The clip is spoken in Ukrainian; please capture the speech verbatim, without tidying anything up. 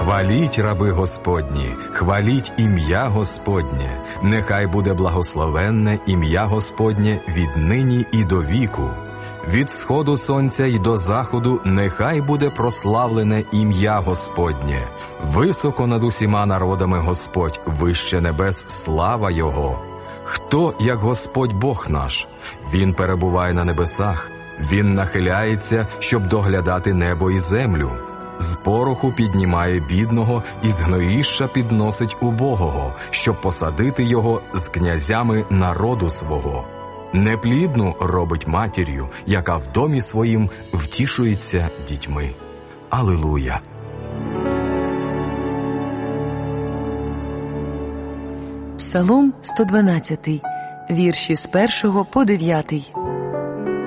Хваліть, раби Господні, хваліть ім'я Господнє, нехай буде благословенне ім'я Господнє віднині і до віку. Від сходу сонця й до заходу нехай буде прославлене ім'я Господнє. Високо над усіма народами Господь, вище небес слава Його. Хто, як Господь Бог наш? Він перебуває на небесах, Він нахиляється, щоб доглядати небо і землю. З пороху піднімає бідного і з гноїща підносить убогого, щоб посадити його з князями народу свого. Неплідну робить матір'ю, яка в домі своїм втішується дітьми. Алілуя! Псалом сто дванадцятий, вірші з першого по дев'ятий.